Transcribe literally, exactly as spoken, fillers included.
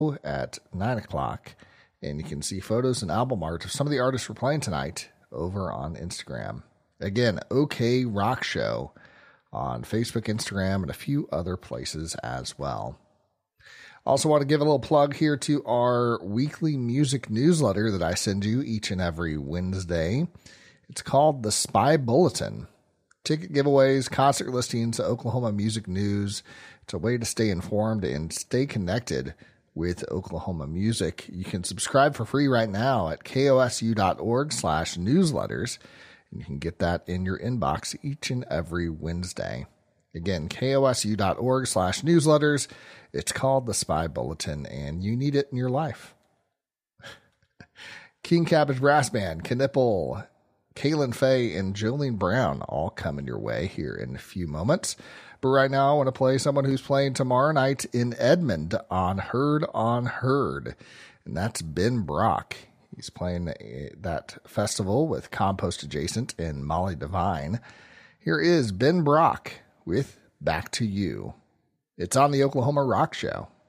at nine o'clock. And you can see photos and album art of some of the artists we're playing tonight over on Instagram. Again, OK Rock Show on Facebook, Instagram, and a few other places as well. Also want to give a little plug here to our weekly music newsletter that I send you each and every Wednesday. It's called The Spy Bulletin. Ticket giveaways, concert listings, Oklahoma music news. It's a way to stay informed and stay connected with Oklahoma music. You can subscribe for free right now at kosu.org slash newsletters. And you can get that in your inbox each and every Wednesday. Again, kosu.org slash newsletters. It's called The Spy Bulletin, and you need it in your life. King Cabbage Brass Band, Knipple, Kaylin Faye, and Jolene Brown all coming your way here in a few moments. But right now, I want to play someone who's playing tomorrow night in Edmond on Heard on Heard, and that's Ben Brock. He's playing that festival with Compost Adjacent and Molly Devine. Here is Ben Brock with Back to You. It's on the Oklahoma Rock Show.